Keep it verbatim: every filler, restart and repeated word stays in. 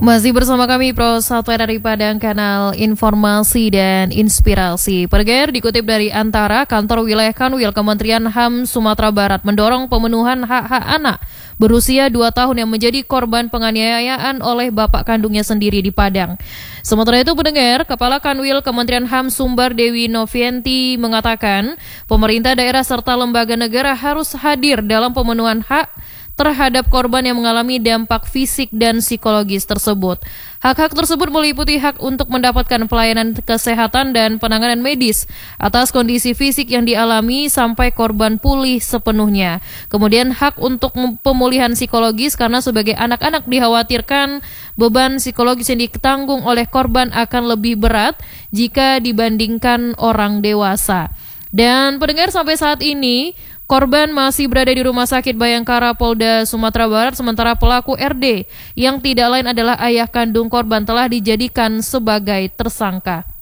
Masih bersama kami Pro Satwa dari Padang, kanal informasi dan inspirasi. Pendengar, dikutip dari Antara, kantor wilayah Kanwil Kementerian H A M Sumatera Barat mendorong pemenuhan hak-hak anak berusia dua tahun yang menjadi korban penganiayaan oleh bapak kandungnya sendiri di Padang. Sementara itu, pendengar, Kepala Kanwil Kementerian H A M Sumbar Dewi Novianti mengatakan pemerintah daerah serta lembaga negara harus hadir dalam pemenuhan hak terhadap korban yang mengalami dampak fisik dan psikologis tersebut. Hak-hak tersebut meliputi hak untuk mendapatkan pelayanan kesehatan dan penanganan medis atas kondisi fisik yang dialami sampai korban pulih sepenuhnya. Kemudian hak untuk pemulihan psikologis karena sebagai anak-anak dikhawatirkan beban psikologis yang ditanggung oleh korban akan lebih berat jika dibandingkan orang dewasa. Dan pendengar, sampai saat ini korban masih berada di Rumah Sakit Bayangkara Polda Sumatera Barat, sementara pelaku R D yang tidak lain adalah ayah kandung korban telah dijadikan sebagai tersangka.